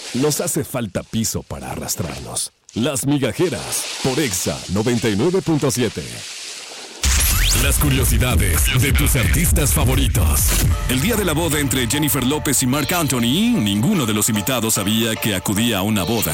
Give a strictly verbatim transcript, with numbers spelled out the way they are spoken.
nos hace falta piso para arrastrarnos. Las Migajeras, por Exa noventa y nueve punto siete. Las curiosidades de tus artistas favoritos. El día de la boda entre Jennifer López y Marc Anthony, ninguno de los invitados sabía que acudía a una boda.